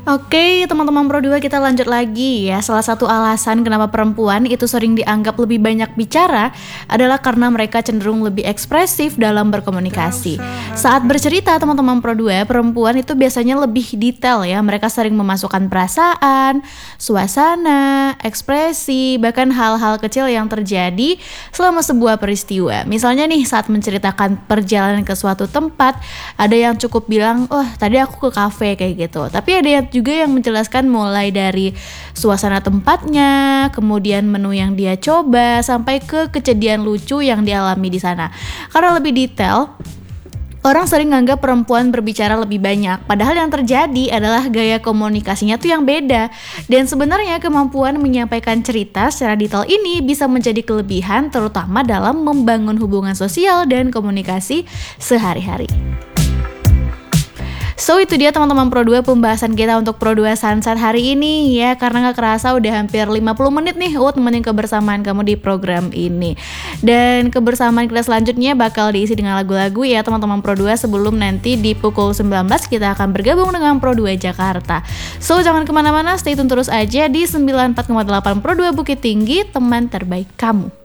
Oke, teman-teman Pro 2 kita lanjut lagi ya. Salah satu alasan kenapa perempuan itu sering dianggap lebih banyak bicara adalah karena mereka cenderung lebih ekspresif dalam berkomunikasi. Saat bercerita teman-teman Pro 2, perempuan itu biasanya lebih detail ya. Mereka sering memasukkan perasaan, suasana, ekspresi, bahkan hal-hal kecil yang terjadi selama sebuah peristiwa. Misalnya nih saat menceritakan perjalanan ke suatu tempat, ada yang cukup bilang, "Oh, tadi aku ke kafe," kayak gitu. Tapi ada yang juga yang menjelaskan mulai dari suasana tempatnya, kemudian menu yang dia coba, sampai ke kejadian lucu yang dialami di sana. Karena lebih detail, orang sering nganggap perempuan berbicara lebih banyak, padahal yang terjadi adalah gaya komunikasinya tuh yang beda. Dan sebenarnya kemampuan menyampaikan cerita secara detail ini bisa menjadi kelebihan terutama dalam membangun hubungan sosial dan komunikasi sehari-hari. So itu dia teman-teman Pro 2 pembahasan kita untuk Pro 2 Sunset hari ini ya. Karena gak kerasa udah hampir 50 menit nih temenin kebersamaan kamu di program ini. Dan kebersamaan kita selanjutnya bakal diisi dengan lagu-lagu ya teman-teman Pro 2, sebelum nanti di pukul 19 kita akan bergabung dengan Pro 2 Jakarta. So jangan kemana-mana, stay tune terus aja di 94,8 Pro 2 Bukit Tinggi, teman terbaik kamu.